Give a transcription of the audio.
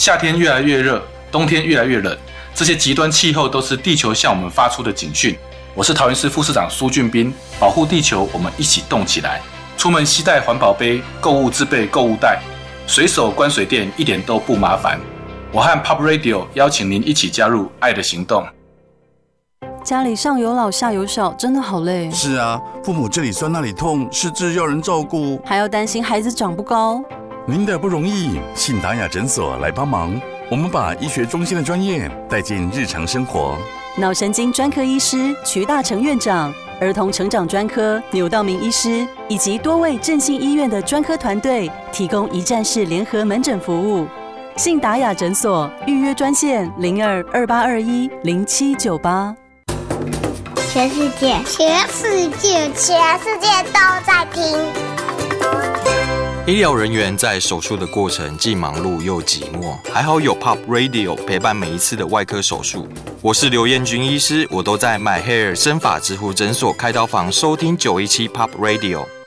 夏天越来越热，冬天越来越冷，这些极端气候都是地球向我们发出的警讯。我是桃园市副市长苏俊斌，保护地球，我们一起动起来。出门携带环保杯，购物自备购物袋，随手关水电一点都不麻烦。我和 Pop Radio 邀请您一起加入爱的行动。 家里上有老下有小，真的好累。 是啊，父母这里酸那里痛，失智要人照顾， 还要担心孩子长不高。 您的不容易，信达雅诊所来帮忙。我们把医学中心的专业带进日常生活。 脑神经专科医师瞿大成院长，儿童成长专科牛道明医师，以及多位振兴医院的专科团队，提供一站式联合门诊服务。信达雅诊所预约专线0228210798。 全世界都在听。 医疗人员在手术的过程既忙碌又寂寞，还好有 Pop Radio 陪伴每一次的外科手术。我是刘彦君医师，我都在 My Hair 生发之护诊所开刀房收听917 Pop Radio。